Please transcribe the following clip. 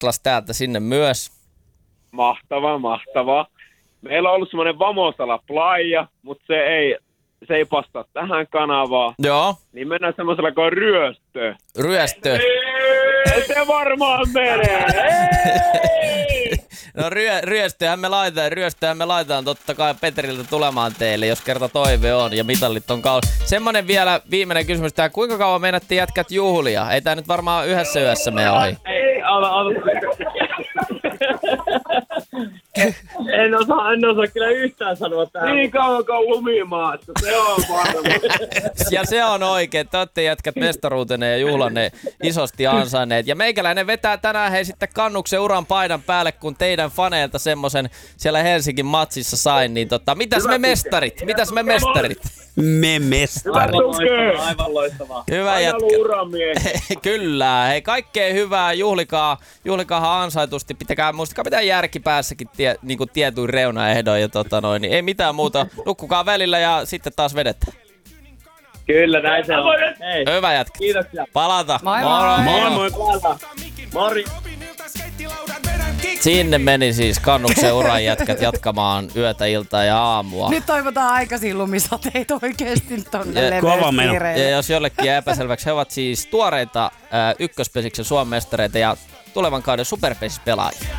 Atlas täältä sinne myös. Mahtavaa. Meillä on ollut semmoinen Vamosala Playa, mutta se ei pastaa tähän kanavaan. Joo. Niin mennään semmoisella kuin Ryöstö. Ryöstö. Se varmaan menee. No ryöstöhän me laitetaan totta kai Petriltä tulemaan teille, jos kerta toive on ja mitallit on kaus. Semmonen vielä viimeinen kysymys tää, kuinka kauan meinattiin jätkät juhlia? Ei tää nyt varmaan yhdessä yössä mene ohi. Ei, En osaa kyllä yhtään sanoa tähän. Niin kauan kuin lumimaassa, se on varma. Ja se on oikein, te ootte jätkät mestaruutenne ja juhlanne isosti ansainneet. Ja meikäläinen vetää tänään hei sitten kannuksen uran paidan päälle, kun teidän faneilta semmosen siellä Helsingin matsissa sain. Niin mitäs me mestarit? Me mestarit. Aivan loistavaa. Hyvä jätkä. Kyllä. Hei, kaikkea hyvää. Juhlikaahan ansaitusti. Muistakaa pitää järki päässäkin niinku tietyin reunaehdoin. Ja niin ei mitään muuta. Nukkukaa välillä ja sitten taas vedetään. Kyllä, näin se on. Hei. Hyvä jätkä. Kiitoksia. Palata. Moi. Mori. Sinne meni siis kannuksen uran jätkät jatkamaan yötä, iltaa ja aamua. Nyt toivotaan aikaisin lumisateita oikeesti tonne leveästi. Ja jos jollekin jää epäselväksi, he ovat siis tuoreita ykköspesiksen Suomen mestareita ja tulevan kauden superpesis-pelaajia.